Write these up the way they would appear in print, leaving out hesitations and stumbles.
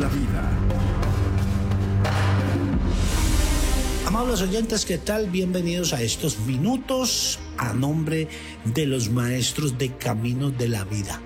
la vida. Amables oyentes, ¿qué tal? Bienvenidos a estos minutos a nombre de los maestros de Caminos de la Vida.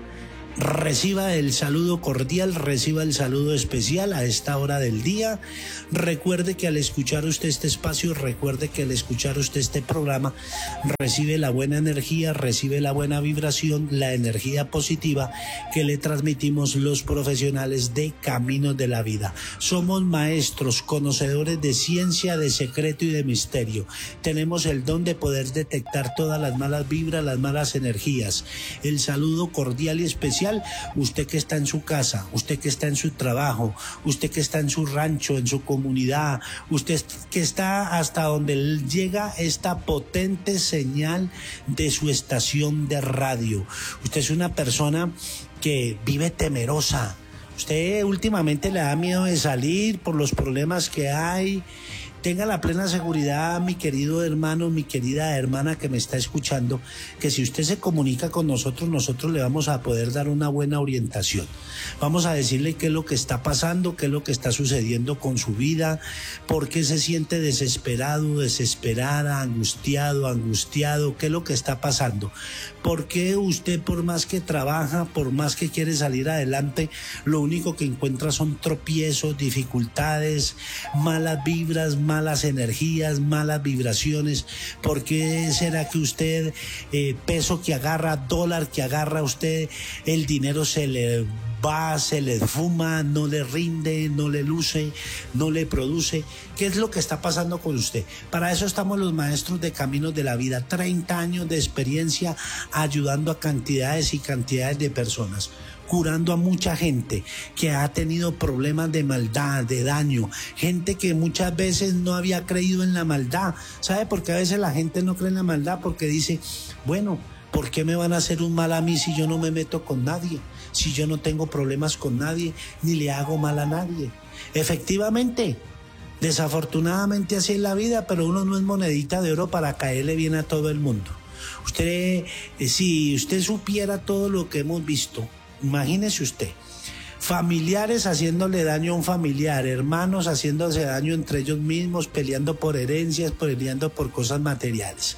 Reciba el saludo cordial, reciba el saludo especial a esta hora del día. Recuerde que al escuchar usted este espacio, recuerde que al escuchar usted este programa, recibe la buena energía, recibe la buena vibración, la energía positiva que le transmitimos los profesionales de Caminos de la Vida. Somos maestros, conocedores de ciencia, de secreto y de misterio. Tenemos el don de poder detectar todas las malas vibras, las malas energías. El saludo cordial y especial, usted que está en su casa, usted que está en su trabajo, usted que está en su rancho, en su comunidad, usted que está hasta donde llega esta potente señal de su estación de radio. Usted es una persona que vive temerosa. Usted últimamente le da miedo de salir por los problemas que hay. Tenga la plena seguridad, mi querido hermano, mi querida hermana que me está escuchando, que si usted se comunica con nosotros, nosotros le vamos a poder dar una buena orientación. Vamos a decirle qué es lo que está pasando, qué es lo que está sucediendo con su vida, por qué se siente desesperado, desesperada, angustiado, angustiado, qué es lo que está pasando. ¿Por qué usted, por más que trabaja, por más que quiere salir adelante, lo único que encuentra son tropiezos, dificultades, malas vibras, malas energías, malas vibraciones? ¿Por qué será que usted, peso que agarra, dólar que agarra usted, el dinero se le va, se le fuma, no le rinde, no le luce, no le produce? ¿Qué es lo que está pasando con usted? Para eso estamos los maestros de Caminos de la Vida, 30 años de experiencia ayudando a cantidades y cantidades de personas, curando a mucha gente que ha tenido problemas de maldad, de daño, gente que muchas veces no había creído en la maldad. ¿Sabe por qué a veces la gente no cree en la maldad? Porque dice, bueno, ¿por qué me van a hacer un mal a mí si yo no me meto con nadie? Si yo no tengo problemas con nadie, ni le hago mal a nadie. Efectivamente, desafortunadamente así es la vida, pero uno no es monedita de oro para caerle bien a todo el mundo. Usted, si usted supiera todo lo que hemos visto, imagínese usted, familiares haciéndole daño a un familiar, hermanos haciéndose daño entre ellos mismos, peleando por herencias, peleando por cosas materiales,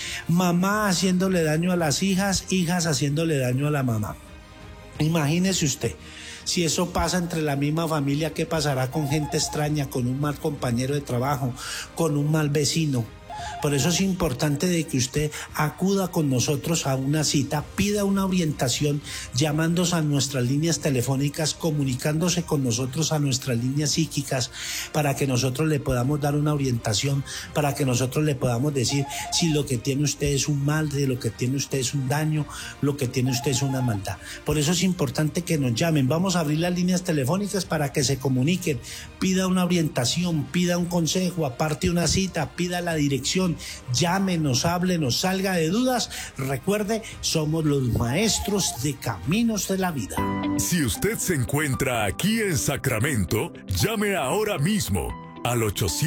mamá haciéndole daño a las hijas, hijas haciéndole daño a la mamá. Imagínese usted, si eso pasa entre la misma familia, ¿qué pasará con gente extraña, con un mal compañero de trabajo, con un mal vecino? Por eso es importante de que usted acuda con nosotros a una cita, pida una orientación llamándose a nuestras líneas telefónicas, comunicándose con nosotros a nuestras líneas psíquicas para que nosotros le podamos dar una orientación, para que nosotros le podamos decir si lo que tiene usted es un mal, si lo que tiene usted es un daño, lo que tiene usted es una maldad. Por eso es importante que nos llamen. Vamos a abrir las líneas telefónicas para que se comuniquen, pida una orientación, pida un consejo, aparte una cita, pida la dirección. Llámenos, háblenos, salga de dudas. Recuerde, somos los maestros de Caminos de la Vida. Si usted se encuentra aquí en Sacramento, llame ahora mismo al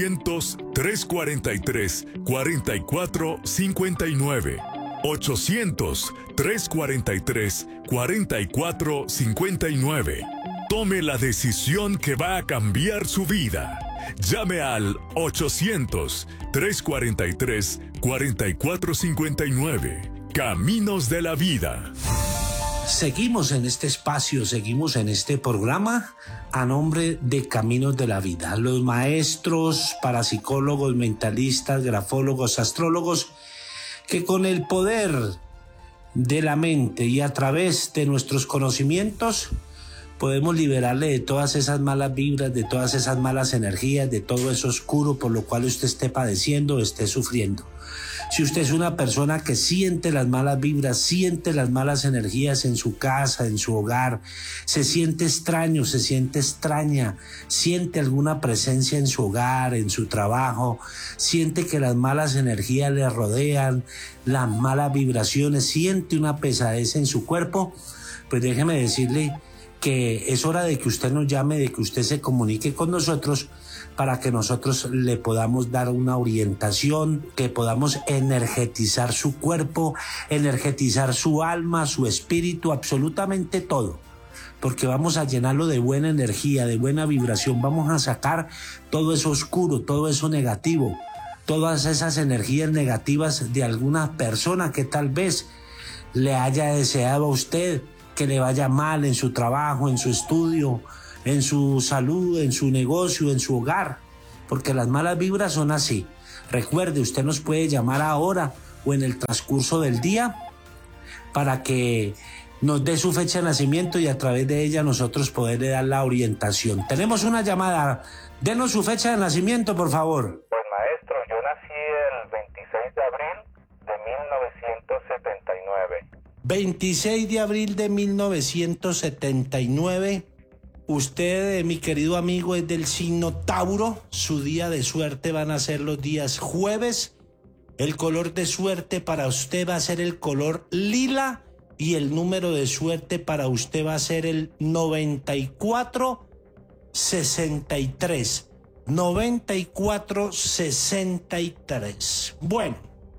800-343-4459. 800-343-4459. Tome la decisión que va a cambiar su vida. Llame al 800-343-4459. Caminos de la Vida. Seguimos en este espacio, seguimos en este programa a nombre de Caminos de la Vida. Los maestros, parapsicólogos, mentalistas, grafólogos, astrólogos, que con el poder de la mente y a través de nuestros conocimientos podemos liberarle de todas esas malas vibras, de todas esas malas energías, de todo eso oscuro por lo cual usted esté padeciendo o esté sufriendo. Si usted es una persona que siente las malas vibras, siente las malas energías en su casa, en su hogar, se siente extraño, se siente extraña, siente alguna presencia en su hogar, en su trabajo, siente que las malas energías le rodean, las malas vibraciones, siente una pesadez en su cuerpo, pues déjeme decirle que es hora de que usted nos llame, de que usted se comunique con nosotros para que nosotros le podamos dar una orientación, que podamos energetizar su cuerpo, energetizar su alma, su espíritu, absolutamente todo, porque vamos a llenarlo de buena energía, de buena vibración. Vamos a sacar todo eso oscuro, todo eso negativo, todas esas energías negativas de alguna persona que tal vez le haya deseado a usted que le vaya mal en su trabajo, en su estudio, en su salud, en su negocio, en su hogar, porque las malas vibras son así. Recuerde, usted nos puede llamar ahora o en el transcurso del día para que nos dé su fecha de nacimiento y a través de ella nosotros poderle dar la orientación. Tenemos una llamada. Denos su fecha de nacimiento, por favor. Pues maestro, yo nací el 26 de abril de 1979. 26 de abril de 1979. Usted, mi querido amigo, es del signo Tauro. Su día de suerte van a ser los días jueves. El color de suerte para usted va a ser el color lila y el número de suerte para usted va a ser el 9463. 9463. Bueno,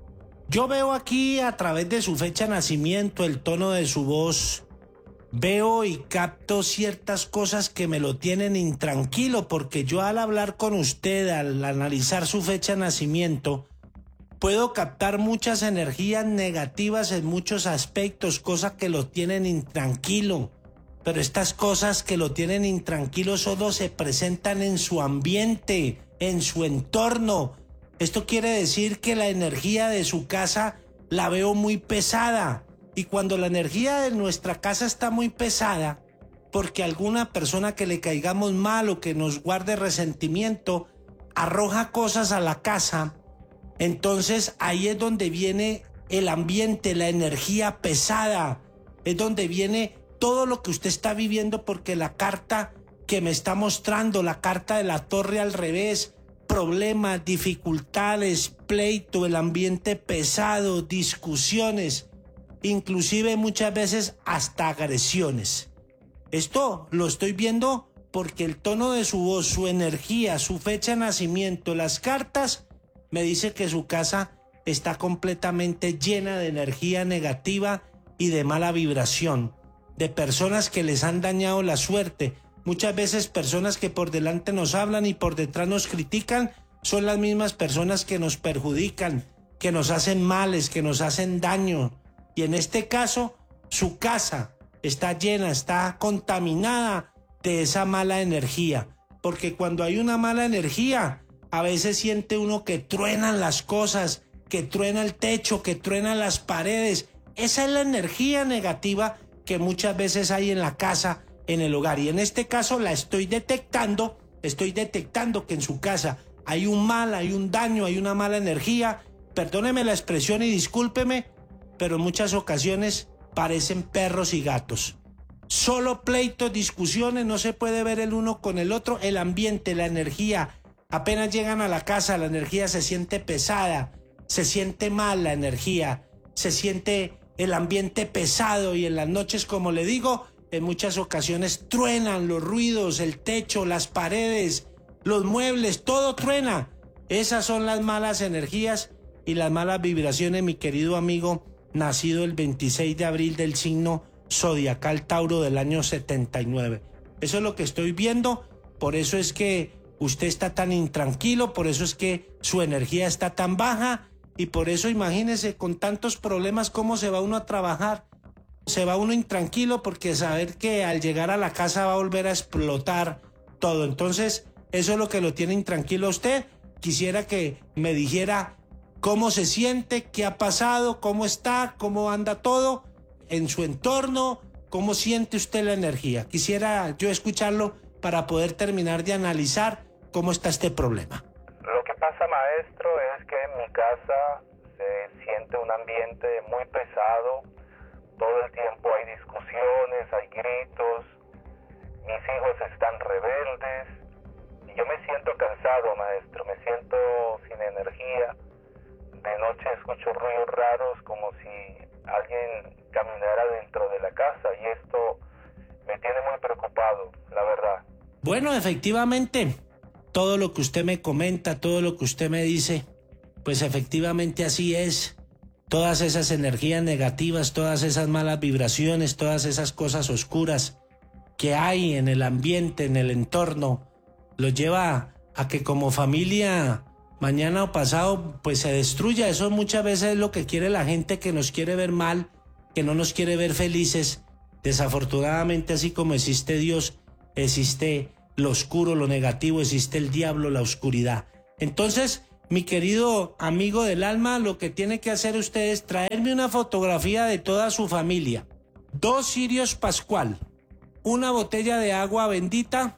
yo veo aquí a través de su fecha de nacimiento, el tono de su voz, veo y capto ciertas cosas que me lo tienen intranquilo, porque yo al hablar con usted, al analizar su fecha de nacimiento, puedo captar muchas energías negativas en muchos aspectos, cosas que lo tienen intranquilo. Pero estas cosas que lo tienen intranquilo solo se presentan en su ambiente, en su entorno. Esto quiere decir que la energía de su casa la veo muy pesada. Y cuando la energía de nuestra casa está muy pesada, porque alguna persona que le caigamos mal o que nos guarde resentimiento, arroja cosas a la casa, entonces ahí es donde viene el ambiente, la energía pesada, es donde viene todo lo que usted está viviendo, porque la carta que me está mostrando, la carta de la torre al revés, problemas, dificultades, pleito, el ambiente pesado, discusiones, inclusive muchas veces hasta agresiones. Esto lo estoy viendo porque el tono de su voz, su energía, su fecha de nacimiento, las cartas, me dice que su casa está completamente llena de energía negativa y de mala vibración, de personas que les han dañado la suerte. Muchas veces personas que por delante nos hablan y por detrás nos critican son las mismas personas que nos perjudican, que nos hacen males, que nos hacen daño. Y en este caso, su casa está llena, está contaminada de esa mala energía. Porque cuando hay una mala energía, a veces siente uno que truenan las cosas, que truena el techo, que truenan las paredes. Esa es la energía negativa que muchas veces hay en la casa, en el hogar. Y en este caso la estoy detectando que en su casa hay un mal, hay un daño, hay una mala energía. Perdóneme la expresión y discúlpeme, pero en muchas ocasiones parecen perros y gatos. Solo pleitos, discusiones, no se puede ver el uno con el otro. El ambiente, la energía, apenas llegan a la casa, la energía se siente pesada, se siente mal la energía, se siente el ambiente pesado, y en las noches, como le digo, en muchas ocasiones truenan los ruidos, el techo, las paredes, los muebles, todo truena. Esas son las malas energías y las malas vibraciones, mi querido amigo, nacido el 26 de abril del signo zodiacal Tauro del año 79. Eso es lo que estoy viendo, por eso es que usted está tan intranquilo, por eso es que su energía está tan baja, y por eso imagínese con tantos problemas cómo se va uno a trabajar. Se va uno intranquilo porque saber que al llegar a la casa va a volver a explotar todo. Entonces, eso es lo que lo tiene intranquilo a usted. Quisiera que me dijera cómo se siente, qué ha pasado, cómo está, cómo anda todo en su entorno, cómo siente usted la energía. Quisiera yo escucharlo para poder terminar de analizar cómo está este problema. Lo que pasa, maestro, es que en mi casa se siente un ambiente muy pesado. Todo el tiempo hay discusiones, hay gritos, mis hijos están rebeldes y yo me siento cansado, maestro, me siento sin energía. De noche escucho ruidos raros como si alguien caminara dentro de la casa, y esto me tiene muy preocupado, la verdad. Bueno, efectivamente, todo lo que usted me comenta, todo lo que usted me dice, pues efectivamente así es. Todas esas energías negativas, todas esas malas vibraciones, todas esas cosas oscuras que hay en el ambiente, en el entorno, los lleva a que como familia mañana o pasado pues se destruya. Eso muchas veces es lo que quiere la gente, que nos quiere ver mal, que no nos quiere ver felices. Desafortunadamente, así como existe Dios, existe lo oscuro, lo negativo, existe el diablo, la oscuridad. Entonces, mi querido amigo del alma, lo que tiene que hacer usted es traerme una fotografía de toda su familia, 2 cirios pascual, una botella de agua bendita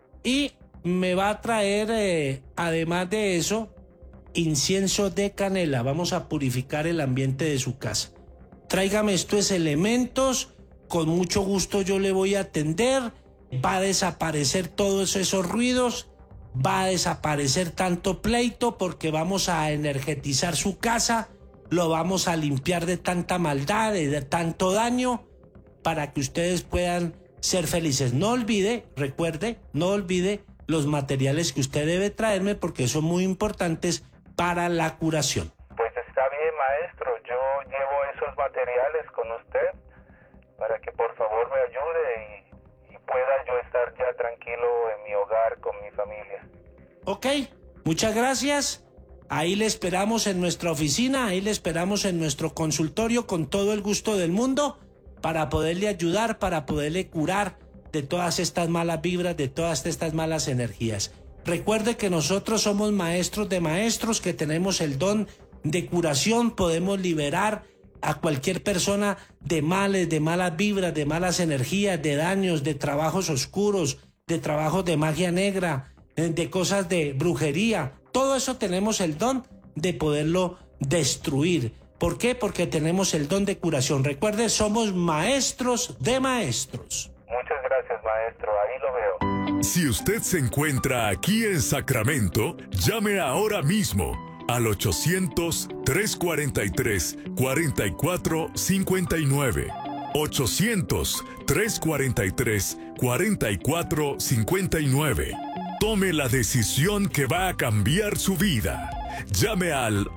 y me va a traer, además de eso, incienso de canela. Vamos a purificar el ambiente de su casa. Tráigame estos elementos, con mucho gusto yo le voy a atender. Va a desaparecer todos esos ruidos, va a desaparecer tanto pleito, porque vamos a energetizar su casa, lo vamos a limpiar de tanta maldad, de tanto daño, para que ustedes puedan ser felices. No olvide, recuerde, no olvide los materiales que usted debe traerme, porque son muy importantes para la curación. Pues está bien, maestro, yo llevo esos materiales con usted para que por favor me ayude y pueda yo estar ya tranquilo en mi hogar con mi familia. Ok, muchas gracias. Ahí le esperamos en nuestra oficina, ahí le esperamos en nuestro consultorio con todo el gusto del mundo para poderle ayudar, para poderle curar de todas estas malas vibras, de todas estas malas energías. Recuerde que nosotros somos maestros de maestros, que tenemos el don de curación, podemos liberar a cualquier persona de males, de malas vibras, de malas energías, de daños, de trabajos oscuros, de trabajos de magia negra, de cosas de brujería. Todo eso tenemos el don de poderlo destruir. ¿Por qué? Porque tenemos el don de curación. Recuerde, somos maestros de maestros. Muchas gracias, maestro. Ahí lo veo. Si usted se encuentra aquí en Sacramento, llame ahora mismo al 800-343-4459. 800-343-4459. Tome la decisión que va a cambiar su vida. Llame al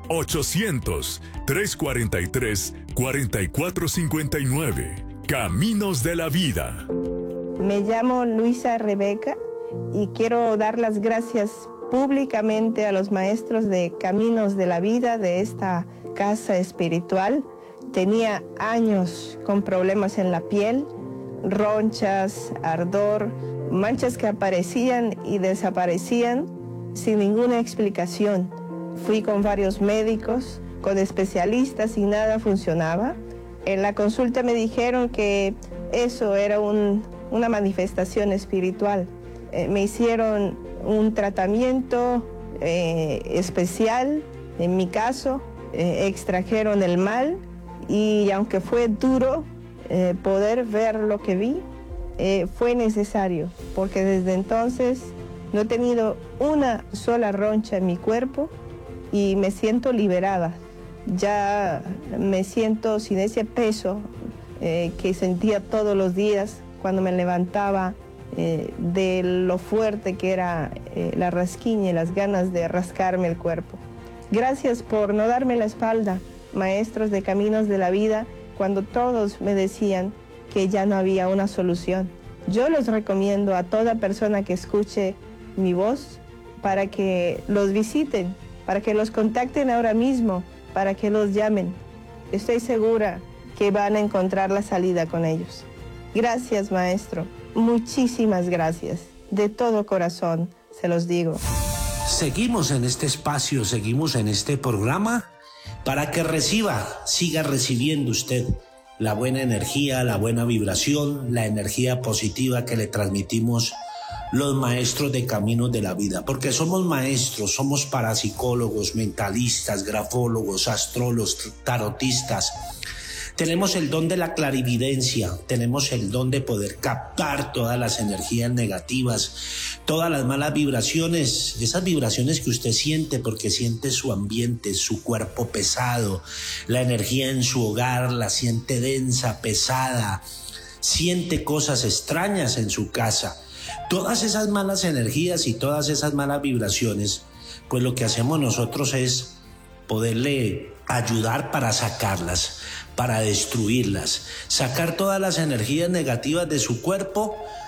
800-343-4459. Caminos de la Vida. Me llamo Luisa Rebeca y quiero dar las gracias públicamente a los maestros de Caminos de la Vida de esta casa espiritual. Tenía años con problemas en la piel, ronchas, ardor, manchas que aparecían y desaparecían sin ninguna explicación. Fui con varios médicos, con especialistas y nada funcionaba. En la consulta me dijeron que eso era una manifestación espiritual. Me hicieron un tratamiento especial, en mi caso, extrajeron el mal y aunque fue duro poder ver lo que vi, fue necesario, porque desde entonces no he tenido una sola roncha en mi cuerpo y me siento liberada. Ya me siento sin ese peso que sentía todos los días cuando me levantaba, de lo fuerte que era la rasquiña y las ganas de rascarme el cuerpo. Gracias por no darme la espalda, maestros de Caminos de la Vida, cuando todos me decían que ya no había una solución. Yo los recomiendo a toda persona que escuche mi voz para que los visiten, para que los contacten ahora mismo, para que los llamen. Estoy segura que van a encontrar la salida con ellos. Gracias, maestro. Muchísimas gracias. De todo corazón, se los digo. Seguimos en este espacio, seguimos en este programa para que siga recibiendo usted la buena energía, la buena vibración, la energía positiva que le transmitimos los maestros de Caminos de la Vida, porque somos maestros, somos parapsicólogos, mentalistas, grafólogos, astrólogos, tarotistas. Tenemos el don de la clarividencia, tenemos el don de poder captar todas las energías negativas, todas las malas vibraciones, esas vibraciones que usted siente porque siente su ambiente, su cuerpo pesado, la energía en su hogar la siente densa, pesada, siente cosas extrañas en su casa. Todas esas malas energías y todas esas malas vibraciones, pues lo que hacemos nosotros es poderle ayudar para sacarlas, para destruirlas, sacar todas las energías negativas de su cuerpo,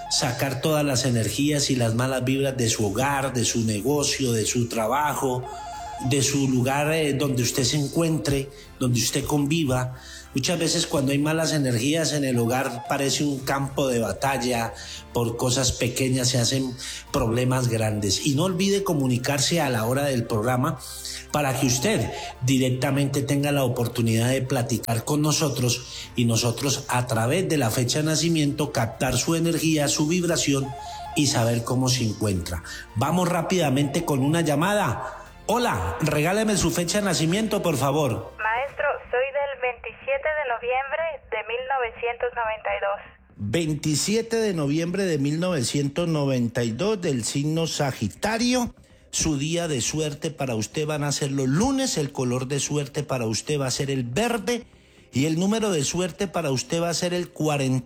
sacar todas las energías y las malas vibras de su hogar, de su negocio, de su trabajo, de su lugar donde usted se encuentre, donde usted conviva. Muchas veces cuando hay malas energías en el hogar parece un campo de batalla, por cosas pequeñas se hacen problemas grandes. Y no olvide comunicarse a la hora del programa para que usted directamente tenga la oportunidad de platicar con nosotros y nosotros a través de la fecha de nacimiento captar su energía, su vibración y saber cómo se encuentra. Vamos rápidamente con una llamada. Hola, regáleme su fecha de nacimiento, por favor. Maestro, soy del 27 de noviembre de 1992. 27 de noviembre de 1992 del signo Sagitario. Su día de suerte para usted van a ser los lunes, el color de suerte para usted va a ser el verde y el número de suerte para usted va a ser el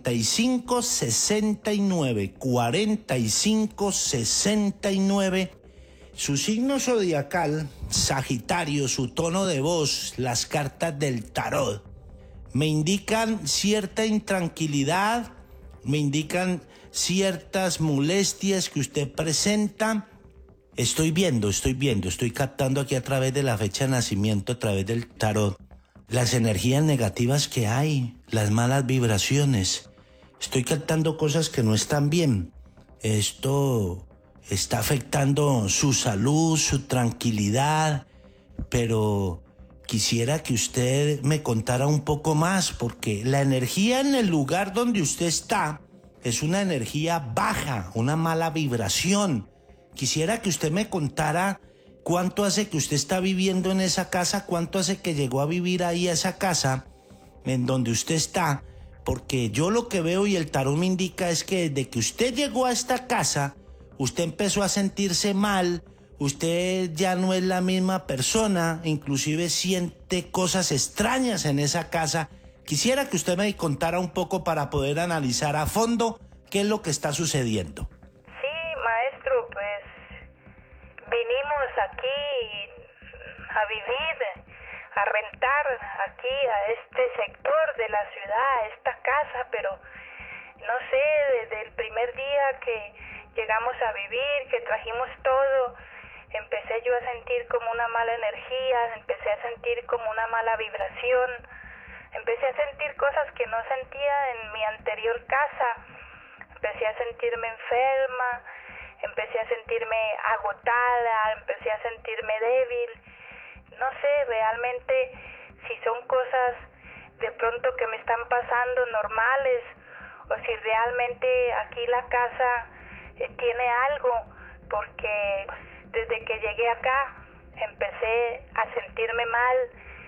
4569. 4569. Su signo zodiacal, Sagitario, su tono de voz, las cartas del tarot, me indican cierta intranquilidad, me indican ciertas molestias que usted presenta. Estoy captando aquí a través de la fecha de nacimiento, a través del tarot, las energías negativas que hay, las malas vibraciones. Estoy captando cosas que no están bien. Esto está afectando su salud, su tranquilidad, pero quisiera que usted me contara un poco más, porque la energía en el lugar donde usted está es una energía baja, una mala vibración. Quisiera que usted me contara cuánto hace que usted está viviendo en esa casa, cuánto hace que llegó a vivir ahí a esa casa en donde usted está, porque yo lo que veo y el tarot me indica es que desde que usted llegó a esta casa, usted empezó a sentirse mal, usted ya no es la misma persona, inclusive siente cosas extrañas en esa casa. Quisiera que usted me contara un poco para poder analizar a fondo qué es lo que está sucediendo. Sí, maestro, pues vinimos aquí a vivir, a rentar aquí a este sector de la ciudad, a esta casa, pero no sé, desde el primer día que llegamos a vivir, que trajimos todo, empecé yo a sentir como una mala energía, empecé a sentir como una mala vibración, empecé a sentir cosas que no sentía en mi anterior casa, empecé a sentirme enferma, empecé a sentirme agotada, empecé a sentirme débil. No sé realmente si son cosas de pronto que me están pasando normales o si realmente aquí la casa tiene algo, porque desde que llegué acá empecé a sentirme mal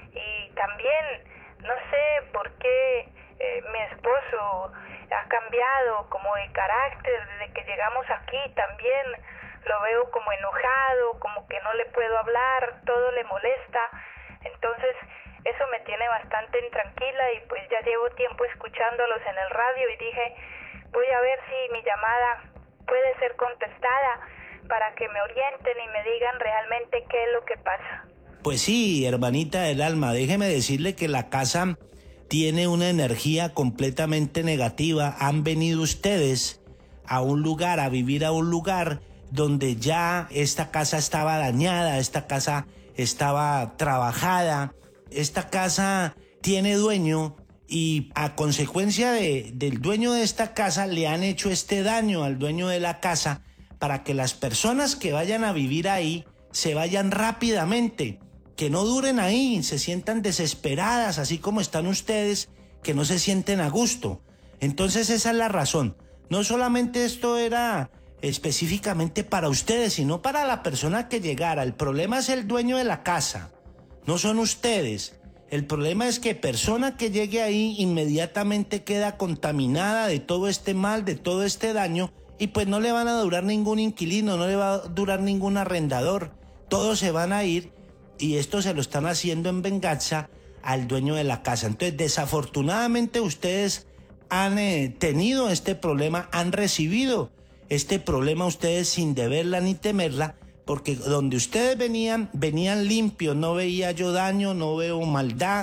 y también no sé por qué mi esposo ha cambiado como de carácter desde que llegamos aquí. También lo veo como enojado, como que no le puedo hablar, todo le molesta. Entonces eso me tiene bastante intranquila y pues ya llevo tiempo escuchándolos en el radio y dije, voy a ver si mi llamada puede ser contestada para que me orienten y me digan realmente qué es lo que pasa. Pues sí, hermanita del alma, déjeme decirle que la casa tiene una energía completamente negativa. Han venido ustedes a un lugar, a vivir a un lugar donde ya esta casa estaba dañada, esta casa estaba trabajada, esta casa tiene dueño y a consecuencia del dueño de esta casa le han hecho este daño al dueño de la casa para que las personas que vayan a vivir ahí se vayan rápidamente, que no duren ahí, se sientan desesperadas, así como están ustedes, que no se sienten a gusto. Entonces esa es la razón. No solamente esto era específicamente para ustedes, sino para la persona que llegara. El problema es el dueño de la casa, no son ustedes. El problema es que persona que llegue ahí inmediatamente queda contaminada de todo este mal, de todo este daño, y pues no le van a durar ningún inquilino, no le va a durar ningún arrendador. Todos se van a ir y esto se lo están haciendo en venganza al dueño de la casa. Entonces, desafortunadamente ustedes han tenido este problema, han recibido este problema ustedes sin deberla ni temerla, porque donde ustedes venían limpios, no veía yo daño, no veo maldad,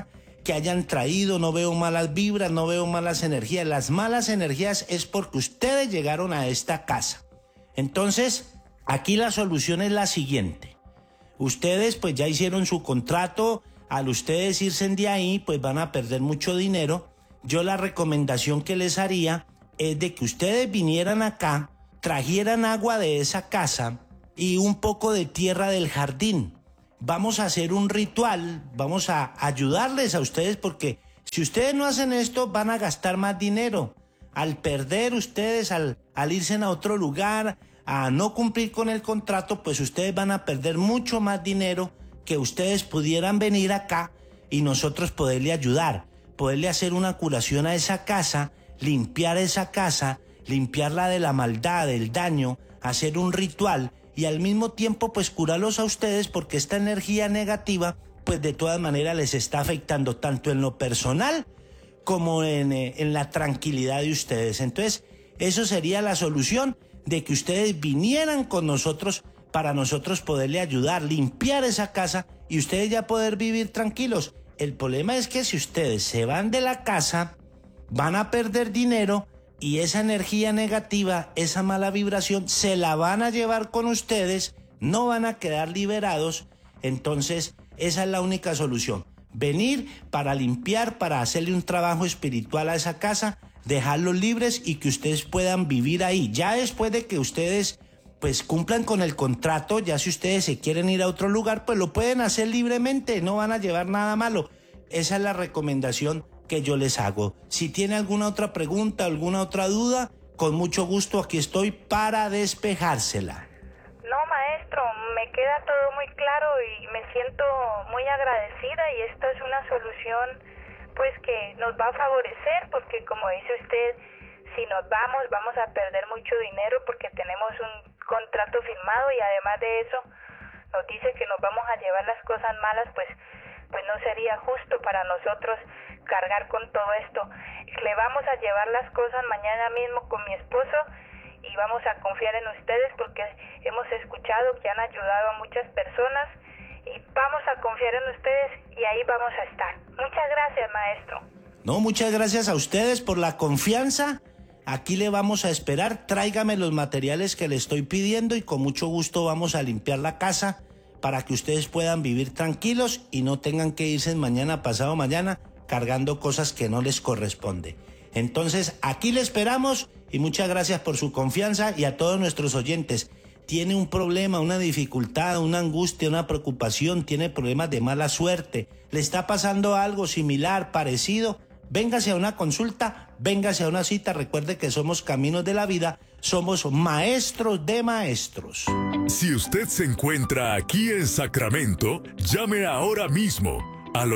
que hayan traído, no veo malas vibras, no veo malas energías. Las malas energías es porque ustedes llegaron a esta casa. Entonces, aquí la solución es la siguiente. Ustedes pues ya hicieron su contrato, al ustedes irse de ahí pues van a perder mucho dinero. Yo la recomendación que les haría es de que ustedes vinieran acá, trajeran agua de esa casa y un poco de tierra del jardín. Vamos a hacer un ritual, vamos a ayudarles a ustedes porque si ustedes no hacen esto van a gastar más dinero. Al perder ustedes, al irse a otro lugar, a no cumplir con el contrato, pues ustedes van a perder mucho más dinero que ustedes pudieran venir acá y nosotros poderle ayudar, poderle hacer una curación a esa casa, limpiar esa casa, limpiarla de la maldad, del daño, hacer un ritual y al mismo tiempo pues curarlos a ustedes porque esta energía negativa pues de todas maneras les está afectando tanto en lo personal como en la tranquilidad de ustedes. Entonces eso sería la solución, de que ustedes vinieran con nosotros para nosotros poderle ayudar, limpiar esa casa y ustedes ya poder vivir tranquilos. El problema es que si ustedes se van de la casa van a perder dinero y esa energía negativa, esa mala vibración, se la van a llevar con ustedes, no van a quedar liberados. Entonces, esa es la única solución. Venir para limpiar, para hacerle un trabajo espiritual a esa casa, dejarlos libres y que ustedes puedan vivir ahí. Ya después de que ustedes pues cumplan con el contrato, ya si ustedes se quieren ir a otro lugar, pues lo pueden hacer libremente, no van a llevar nada malo. Esa es la recomendación que yo les hago. Si tiene alguna otra pregunta, alguna otra duda, con mucho gusto aquí estoy para despejársela. No, maestro, me queda todo muy claro y me siento muy agradecida y esta es una solución pues que nos va a favorecer porque como dice usted, si nos vamos a perder mucho dinero porque tenemos un contrato firmado y además de eso nos dice que nos vamos a llevar las cosas malas, pues no sería justo para nosotros cargar con todo esto. Le vamos a llevar las cosas mañana mismo con mi esposo y vamos a confiar en ustedes porque hemos escuchado que han ayudado a muchas personas y vamos a confiar en ustedes y ahí vamos a estar. Muchas gracias, maestro. No, muchas gracias a ustedes por la confianza. Aquí le vamos a esperar. Tráigame los materiales que le estoy pidiendo y con mucho gusto vamos a limpiar la casa para que ustedes puedan vivir tranquilos y no tengan que irse mañana, pasado mañana, cargando cosas que no les corresponde. Entonces, aquí le esperamos y muchas gracias por su confianza y a todos nuestros oyentes. Tiene un problema, una dificultad, una angustia, una preocupación, tiene problemas de mala suerte, le está pasando algo similar, parecido, véngase a una consulta, véngase a una cita. Recuerde que somos Caminos de la Vida, somos maestros de maestros. Si usted se encuentra aquí en Sacramento, llame ahora mismo al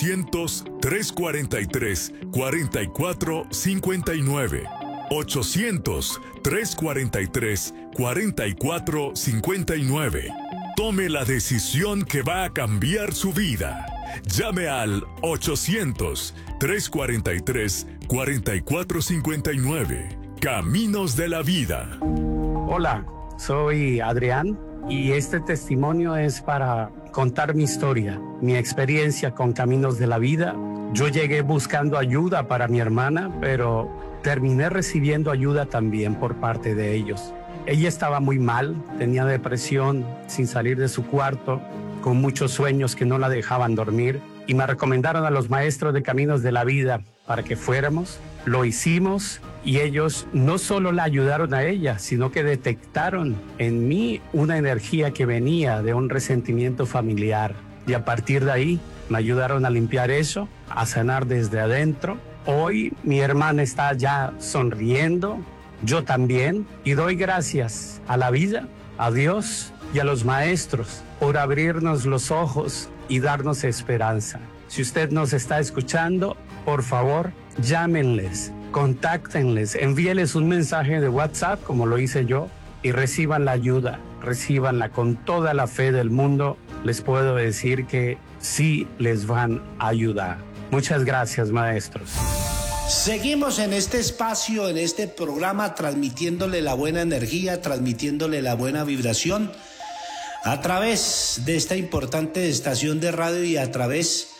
800-343-4459. 800-343-4459. Tome la decisión que va a cambiar su vida. Llame al 800-343-4459. Caminos de la Vida. Hola, soy Adrián y este testimonio es para contar mi historia, mi experiencia con Caminos de la Vida. Yo llegué buscando ayuda para mi hermana, pero terminé recibiendo ayuda también por parte de ellos. Ella estaba muy mal, tenía depresión, sin salir de su cuarto, con muchos sueños que no la dejaban dormir, y me recomendaron a los maestros de Caminos de la Vida para que fuéramos. Lo hicimos y ellos no solo la ayudaron a ella, sino que detectaron en mí una energía que venía de un resentimiento familiar. Y a partir de ahí me ayudaron a limpiar eso, a sanar desde adentro. Hoy mi hermana está ya sonriendo, yo también, y doy gracias a la vida, a Dios y a los maestros por abrirnos los ojos y darnos esperanza. Si usted nos está escuchando, por favor, llámenles, contáctenles, envíeles un mensaje de WhatsApp como lo hice yo y reciban la ayuda, recibanla con toda la fe del mundo. Les puedo decir que sí les van a ayudar. Muchas gracias, maestros. Seguimos en este espacio, en este programa, transmitiéndole la buena energía, transmitiéndole la buena vibración a través de esta importante estación de radio y a través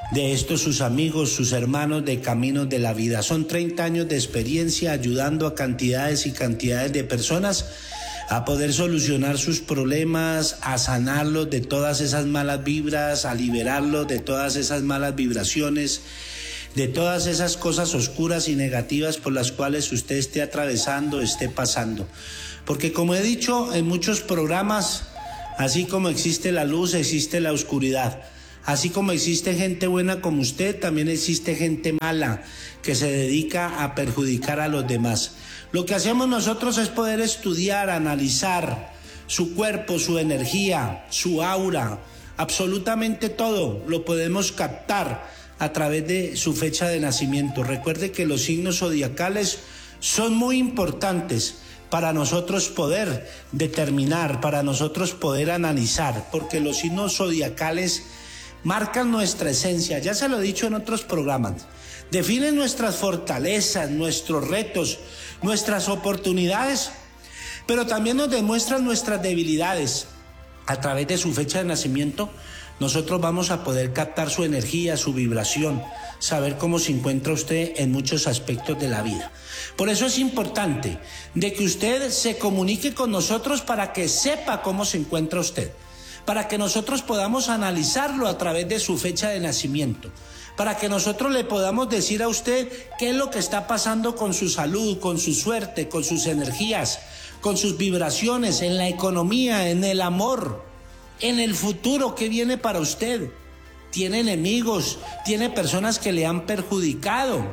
de estos sus amigos, sus hermanos de Caminos de la Vida. Son 30 años de experiencia ayudando a cantidades y cantidades de personas a poder solucionar sus problemas, a sanarlos de todas esas malas vibras, a liberarlos de todas esas malas vibraciones, de todas esas cosas oscuras y negativas por las cuales usted esté atravesando, esté pasando. Porque como he dicho en muchos programas, así como existe la luz, existe la oscuridad. Así como existe gente buena como usted, también existe gente mala que se dedica a perjudicar a los demás. Lo que hacemos nosotros es poder estudiar, analizar su cuerpo, su energía, su aura, absolutamente todo lo podemos captar a través de su fecha de nacimiento. Recuerde que los signos zodiacales son muy importantes para nosotros poder determinar, para nosotros poder analizar, porque los signos zodiacales marcan nuestra esencia, ya se lo he dicho en otros programas, definen nuestras fortalezas, nuestros retos, nuestras oportunidades, pero también nos demuestran nuestras debilidades. A través de su fecha de nacimiento, nosotros vamos a poder captar su energía, su vibración, saber cómo se encuentra usted en muchos aspectos de la vida. Por eso es importante de que usted se comunique con nosotros para que sepa cómo se encuentra usted, para que nosotros podamos analizarlo a través de su fecha de nacimiento, para que nosotros le podamos decir a usted qué es lo que está pasando con su salud, con su suerte, con sus energías, con sus vibraciones, en la economía, en el amor, en el futuro que viene para usted. Tiene enemigos, tiene personas que le han perjudicado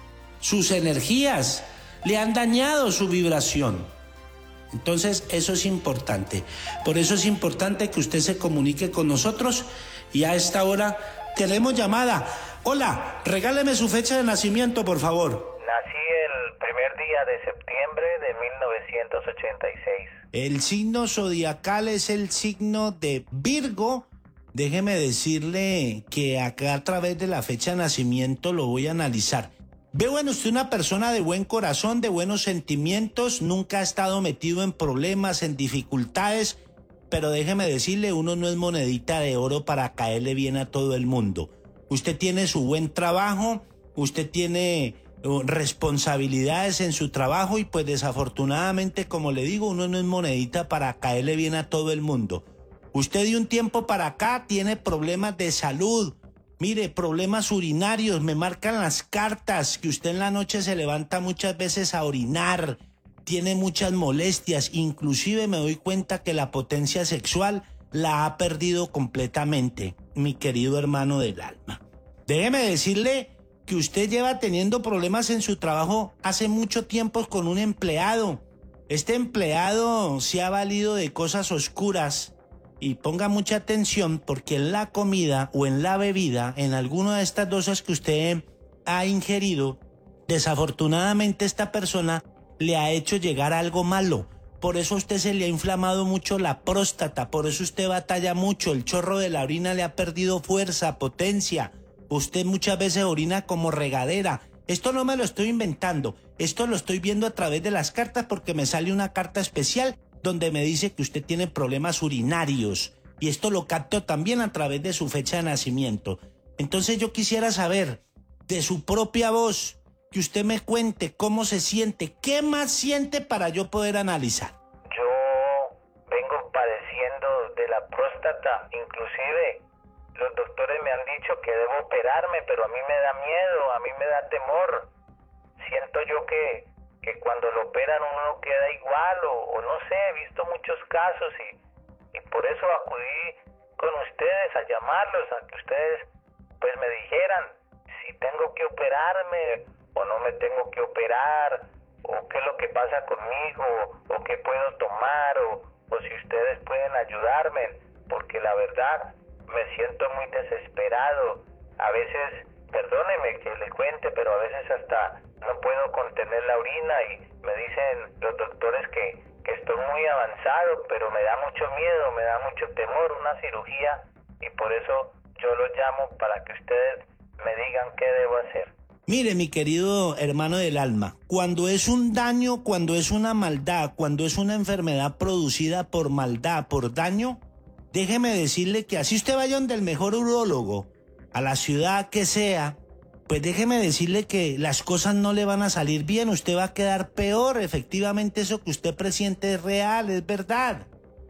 sus energías, le han dañado su vibración. Entonces eso es importante. Por eso es importante que usted se comunique con nosotros y a esta hora tenemos llamada. Hola, regáleme su fecha de nacimiento, por favor. Nací el primer día de septiembre de 1986. El signo zodiacal es el signo de Virgo. Déjeme decirle que acá a través de la fecha de nacimiento lo voy a analizar. Veo en usted una persona de buen corazón, de buenos sentimientos, nunca ha estado metido en problemas, en dificultades, pero déjeme decirle, uno no es monedita de oro para caerle bien a todo el mundo. Usted tiene su buen trabajo, usted tiene responsabilidades en su trabajo y pues desafortunadamente, como le digo, uno no es monedita para caerle bien a todo el mundo. Usted de un tiempo para acá tiene problemas de salud. Mire, problemas urinarios, me marcan las cartas que usted en la noche se levanta muchas veces a orinar, tiene muchas molestias, inclusive me doy cuenta que la potencia sexual la ha perdido completamente, mi querido hermano del alma. Déjeme decirle que usted lleva teniendo problemas en su trabajo hace mucho tiempo con un empleado. Este empleado se ha valido de cosas oscuras. Y ponga mucha atención porque en la comida o en la bebida, en alguna de estas dosas que usted ha ingerido, desafortunadamente esta persona le ha hecho llegar algo malo. Por eso a usted se le ha inflamado mucho la próstata, por eso usted batalla mucho, el chorro de la orina le ha perdido fuerza, potencia. Usted muchas veces orina como regadera. Esto no me lo estoy inventando, esto lo estoy viendo a través de las cartas porque me sale una carta especial donde me dice que usted tiene problemas urinarios y esto lo capto también a través de su fecha de nacimiento. Entonces yo quisiera saber de su propia voz que usted me cuente cómo se siente, qué más siente para yo poder analizar. Yo vengo padeciendo de la próstata, inclusive los doctores me han dicho que debo operarme, pero a mí me da miedo, a mí me da temor. Siento yo que cuando lo operan uno queda igual o no sé, he visto muchos casos y por eso acudí con ustedes a llamarlos, a que ustedes pues me dijeran si tengo que operarme o no me tengo que operar, o qué es lo que pasa conmigo, o qué puedo tomar, o si ustedes pueden ayudarme, porque la verdad me siento muy desesperado. A veces, perdóneme que le cuente, pero a veces hasta no puedo contener la orina y me dicen los doctores que estoy muy avanzado, pero me da mucho miedo, me da mucho temor una cirugía y por eso yo los llamo para que ustedes me digan qué debo hacer. Mire, mi querido hermano del alma, cuando es un daño, cuando es una maldad, cuando es una enfermedad producida por maldad, por daño, déjeme decirle que así usted vaya donde el mejor urólogo a la ciudad que sea, pues déjeme decirle que las cosas no le van a salir bien, usted va a quedar peor. Efectivamente, eso que usted presiente es real, es verdad.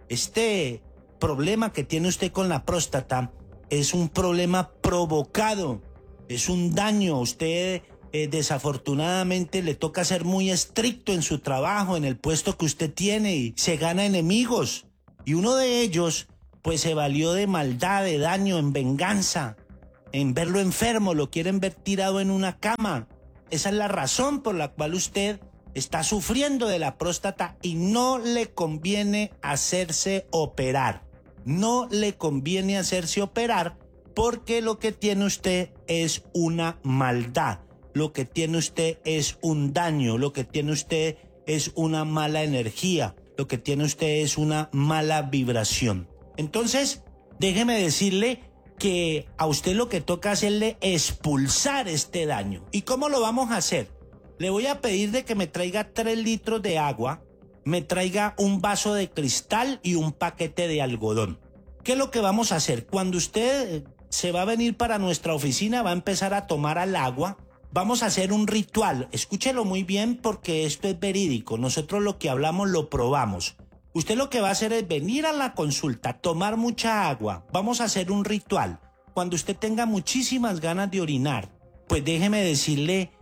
Este problema que tiene usted con la próstata es un problema provocado, es un daño. Usted desafortunadamente le toca ser muy estricto en su trabajo, en el puesto que usted tiene, y se gana enemigos. Y uno de ellos, pues se valió de maldad, de daño, en venganza, en verlo enfermo, lo quieren ver tirado en una cama. Esa es la razón por la cual usted está sufriendo de la próstata y no le conviene hacerse operar. No le conviene hacerse operar porque lo que tiene usted es una maldad. Lo que tiene usted es un daño. Lo que tiene usted es una mala energía. Lo que tiene usted es una mala vibración. Entonces, déjeme decirle que a usted lo que toca hacerle es expulsar este daño. ¿Y cómo lo vamos a hacer? Le voy a pedir de que me traiga 3 litros de agua, me traiga un vaso de cristal y un paquete de algodón. ¿Qué es lo que vamos a hacer? Cuando usted se va a venir para nuestra oficina, va a empezar a tomar al agua. Vamos a hacer un ritual. Escúchelo muy bien porque esto es verídico. Nosotros lo que hablamos lo probamos. Usted lo que va a hacer es venir a la consulta, tomar mucha agua. Vamos a hacer un ritual. Cuando usted tenga muchísimas ganas de orinar, pues déjeme decirle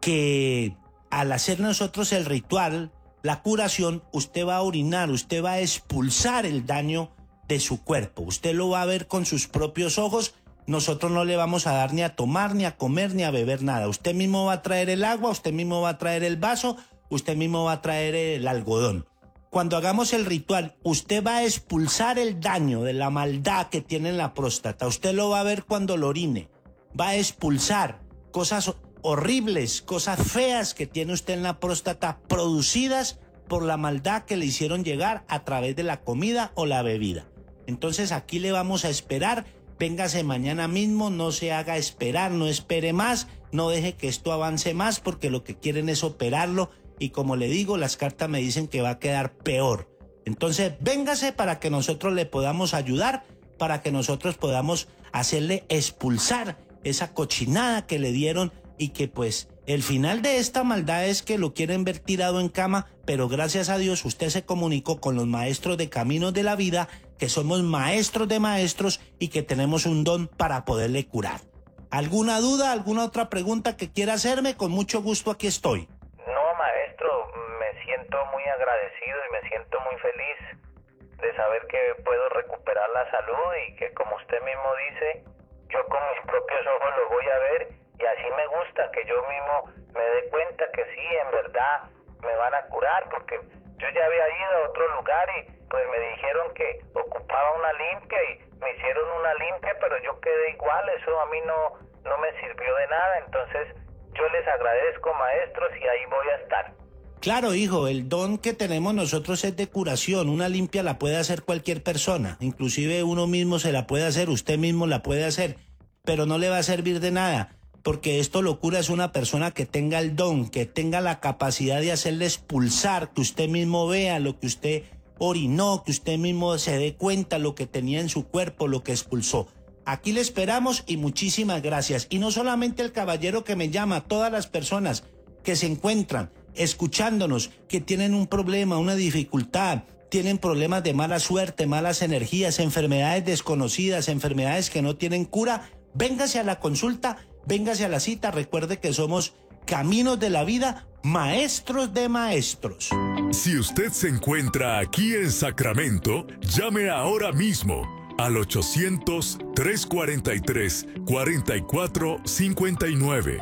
que al hacer nosotros el ritual, la curación, usted va a orinar, usted va a expulsar el daño de su cuerpo. Usted lo va a ver con sus propios ojos. Nosotros no le vamos a dar ni a tomar, ni a comer, ni a beber nada. Usted mismo va a traer el agua, usted mismo va a traer el vaso, usted mismo va a traer el algodón. Cuando hagamos el ritual, usted va a expulsar el daño de la maldad que tiene en la próstata. Usted lo va a ver cuando lo orine. Va a expulsar cosas horribles, cosas feas que tiene usted en la próstata producidas por la maldad que le hicieron llegar a través de la comida o la bebida. Entonces aquí le vamos a esperar. Véngase mañana mismo, no se haga esperar, no espere más, no deje que esto avance más porque lo que quieren es operarlo. Y como le digo, las cartas me dicen que va a quedar peor. Entonces, véngase para que nosotros le podamos ayudar, para que nosotros podamos hacerle expulsar esa cochinada que le dieron y que pues el final de esta maldad es que lo quieren ver tirado en cama, pero gracias a Dios usted se comunicó con los maestros de Caminos de la Vida, que somos maestros de maestros y que tenemos un don para poderle curar. ¿Alguna duda, alguna otra pregunta que quiera hacerme? Con mucho gusto aquí estoy. Muy agradecido y me siento muy feliz de saber que puedo recuperar la salud y que, como usted mismo dice, yo con mis propios ojos lo voy a ver, y así me gusta que yo mismo me dé cuenta que sí, en verdad me van a curar, porque yo ya había ido a otro lugar y pues me dijeron que ocupaba una limpia y me hicieron una limpia, pero yo quedé igual. Eso a mí no me sirvió de nada. Entonces yo les agradezco, maestros, y ahí voy a estar. Claro, hijo, el don que tenemos nosotros es de curación. Una limpia la puede hacer cualquier persona, inclusive uno mismo se la puede hacer, usted mismo la puede hacer, pero no le va a servir de nada, porque esto lo cura es una persona que tenga el don, que tenga la capacidad de hacerle expulsar, que usted mismo vea lo que usted orinó, que usted mismo se dé cuenta lo que tenía en su cuerpo, lo que expulsó. Aquí le esperamos y muchísimas gracias. Y no solamente el caballero que me llama, todas las personas que se encuentran escuchándonos, que tienen un problema, una dificultad, tienen problemas de mala suerte, malas energías, enfermedades desconocidas, enfermedades que no tienen cura, véngase a la consulta, véngase a la cita. Recuerde que somos Caminos de la Vida, maestros de maestros. Si usted se encuentra aquí en Sacramento, llame ahora mismo al 800-343-4459.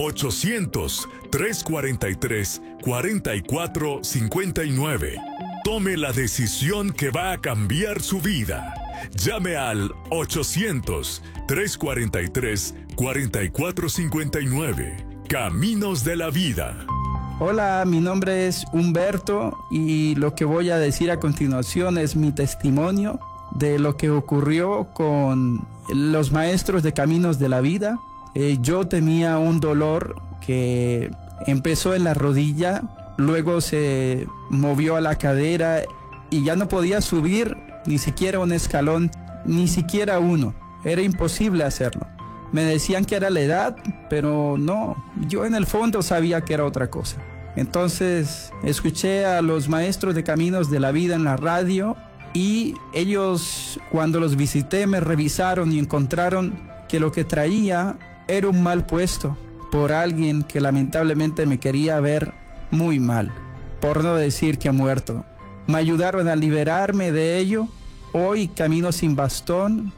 800-343-4459. Tome la decisión que va a cambiar su vida. Llame al 800-343-4459. Caminos de la Vida. Hola, mi nombre es Humberto y lo que voy a decir a continuación es mi testimonio de lo que ocurrió con los maestros de Caminos de la Vida. Yo tenía un dolor que empezó en la rodilla, luego se movió a la cadera y ya no podía subir ni siquiera un escalón, ni siquiera uno. Era imposible hacerlo. Me decían que era la edad, pero no, yo en el fondo sabía que era otra cosa. Entonces escuché a los maestros de Caminos de la Vida en la radio y ellos, cuando los visité, me revisaron y encontraron que lo que traía era un mal puesto por alguien que lamentablemente me quería ver muy mal, por no decir que ha muerto. Me ayudaron a liberarme de ello. Hoy camino sin bastón,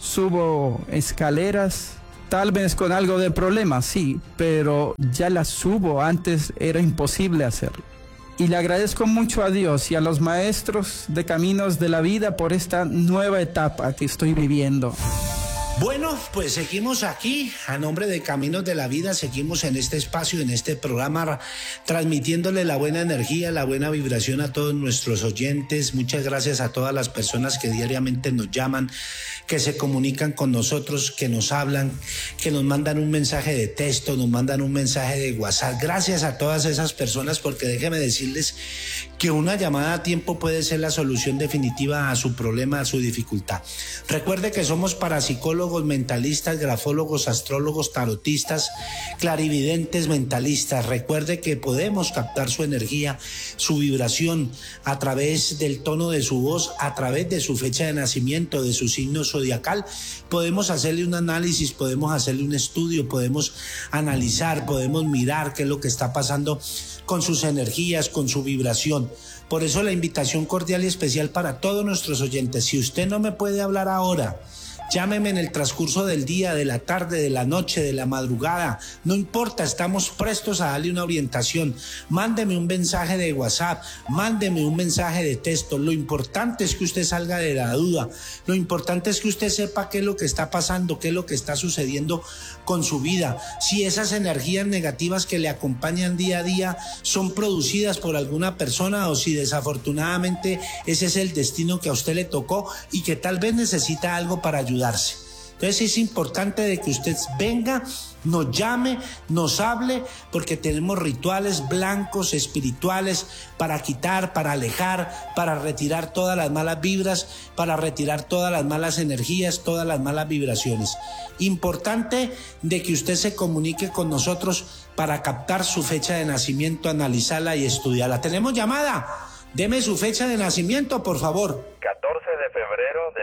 subo escaleras, tal vez con algo de problema, sí, pero ya las subo, antes era imposible hacerlo. Y le agradezco mucho a Dios y a los maestros de Caminos de la Vida por esta nueva etapa que estoy viviendo. Bueno, pues seguimos aquí, a nombre de Caminos de la Vida, seguimos en este espacio, en este programa, transmitiéndole la buena energía, la buena vibración a todos nuestros oyentes. Muchas gracias a todas las personas que diariamente nos llaman, que se comunican con nosotros, que nos hablan, que nos mandan un mensaje de texto, nos mandan un mensaje de WhatsApp. Gracias a todas esas personas, porque déjenme decirles que una llamada a tiempo puede ser la solución definitiva a su problema, a su dificultad. Recuerde que somos parapsicólogos, mentalistas, grafólogos, astrólogos, tarotistas, clarividentes, mentalistas. Recuerde que podemos captar su energía, su vibración a través del tono de su voz, a través de su fecha de nacimiento, de su signo zodiacal. Podemos hacerle un análisis, podemos hacerle un estudio, podemos analizar, podemos mirar qué es lo que está pasando con sus energías, con su vibración. Por eso la invitación cordial y especial para todos nuestros oyentes. Si usted no me puede hablar ahora, llámeme en el transcurso del día, de la tarde, de la noche, de la madrugada. No importa, estamos prestos a darle una orientación. Mándeme un mensaje de WhatsApp, mándeme un mensaje de texto. Lo importante es que usted salga de la duda. Lo importante es que usted sepa qué es lo que está pasando, qué es lo que está sucediendo con su vida. Si esas energías negativas que le acompañan día a día son producidas por alguna persona o si desafortunadamente ese es el destino que a usted le tocó y que tal vez necesita algo para ayudar. Entonces es importante de que usted venga, nos llame, nos hable, porque tenemos rituales blancos, espirituales, para quitar, para alejar, para retirar todas las malas vibras, para retirar todas las malas energías, todas las malas vibraciones. Importante de que usted se comunique con nosotros para captar su fecha de nacimiento, analizarla y estudiarla. ¿Tenemos llamada? Deme su fecha de nacimiento, por favor. 14 de febrero de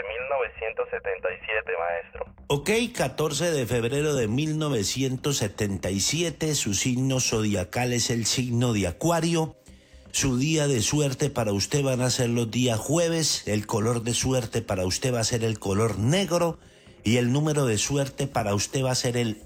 1977, maestro. Ok, 14 de febrero de 1977, su signo zodiacal es el signo de Acuario. Su día de suerte para usted van a ser los días jueves, el color de suerte para usted va a ser el color negro y el número de suerte para usted va a ser el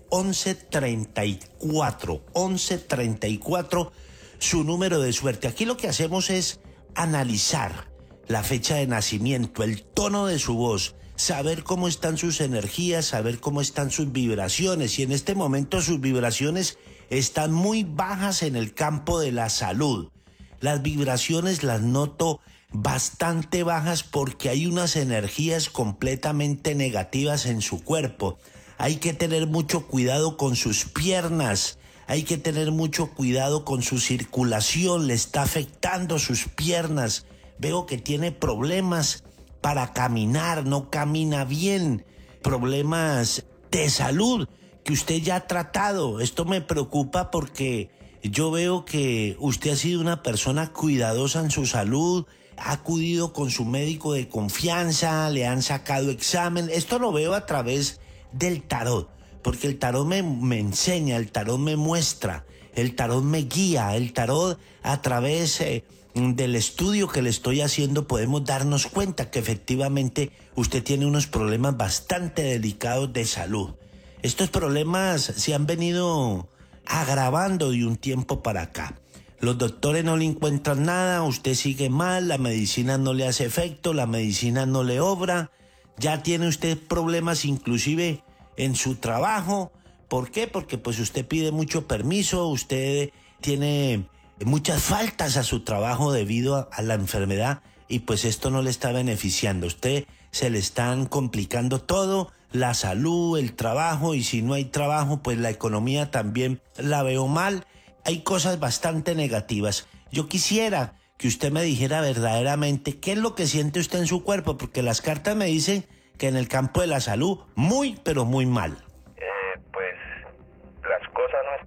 1134. 1134, su número de suerte. Aquí lo que hacemos es analizar la fecha de nacimiento, el tono de su voz, saber cómo están sus energías, saber cómo están sus vibraciones. Y en este momento sus vibraciones están muy bajas en el campo de la salud. Las vibraciones las noto bastante bajas porque hay unas energías completamente negativas en su cuerpo. Hay que tener mucho cuidado con sus piernas. Hay que tener mucho cuidado con su circulación, le está afectando sus piernas. Veo que tiene problemas para caminar, no camina bien. Problemas de salud que usted ya ha tratado. Esto me preocupa porque yo veo que usted ha sido una persona cuidadosa en su salud, ha acudido con su médico de confianza, le han sacado examen. Esto lo veo a través del tarot. Porque el tarot me enseña, el tarot me muestra, el tarot me guía, el tarot a través del estudio que le estoy haciendo podemos darnos cuenta que efectivamente usted tiene unos problemas bastante delicados de salud. Estos problemas se han venido agravando de un tiempo para acá. Los doctores no le encuentran nada, usted sigue mal, la medicina no le hace efecto, la medicina no le obra, ya tiene usted problemas inclusive en su trabajo. ¿Por qué? Porque pues usted pide mucho permiso, usted tiene muchas faltas a su trabajo debido a la enfermedad y pues esto no le está beneficiando. A usted se le están complicando todo, la salud, el trabajo, y si no hay trabajo pues la economía también la veo mal. Hay cosas bastante negativas. Yo quisiera que usted me dijera verdaderamente qué es lo que siente usted en su cuerpo, porque las cartas me dicen que en el campo de la salud, muy, pero muy mal.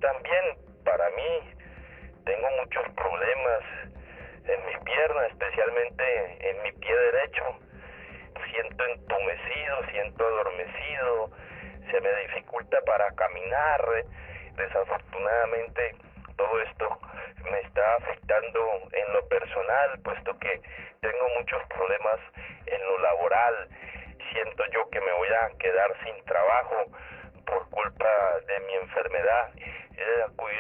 también para mí tengo muchos problemas en mi pierna, especialmente en mi pie derecho. Siento entumecido, siento adormecido, se me dificulta para caminar. Desafortunadamente todo esto me está afectando en lo personal, puesto que tengo muchos problemas en lo laboral. Siento yo que me voy a quedar sin trabajo por culpa de mi enfermedad. He acudido